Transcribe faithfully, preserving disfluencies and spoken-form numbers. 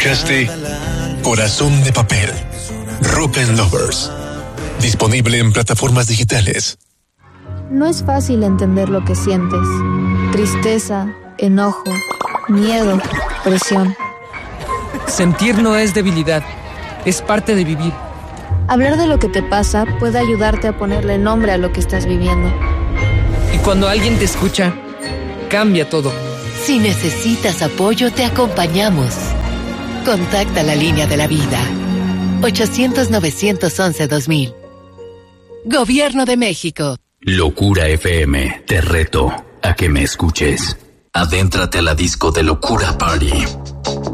Escuchaste Corazón de Papel, Rock and Lovers. Disponible en plataformas digitales. No es fácil entender lo que sientes. Tristeza, enojo, miedo, presión. Sentir no es debilidad, es parte de vivir. Hablar de lo que te pasa puede ayudarte a ponerle nombre a lo que estás viviendo. Y cuando alguien te escucha, cambia todo. Si necesitas apoyo, te acompañamos. Contacta la línea de la vida. ochocientos, novecientos once, dos mil. Gobierno de México. Locura F M, te reto a que me escuches. Adéntrate a la disco de Locura Party.